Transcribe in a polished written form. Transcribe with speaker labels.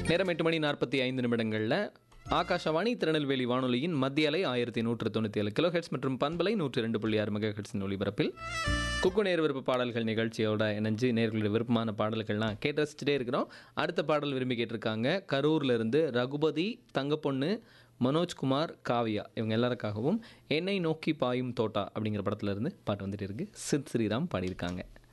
Speaker 1: நேரம் 8:45 ஆகாஷவாணி திருநெல்வேலி வானொலியின் மத்திய அலை 1197 கிலோஹெட்ஸ் மற்றும் பண்பலை 102.6 மெகாஹெட்ஸின் ஒலிபரப்பில் குக்கு நேர் விருப்ப பாடல்கள் நிகழ்ச்சியோட இணைஞ்சு நேர்களுடைய விருப்பமான பாடல்கள்லாம் கேட்டு ரசிச்சுட்டே இருக்கிறோம். அடுத்த பாடல் விரும்பி கேட்டிருக்காங்க. கரூர்லேருந்து ரகுபதி, தங்கப்பொண்ணு, மனோஜ்குமார், காவியா இவங்க எல்லாருக்காகவும் என்னை நோக்கி பாயும் தோட்டா அப்படிங்கிற படத்துல இருந்து பாட்டு வந்துட்டு இருக்கு. சித் ஸ்ரீராம் பாடியிருக்காங்க.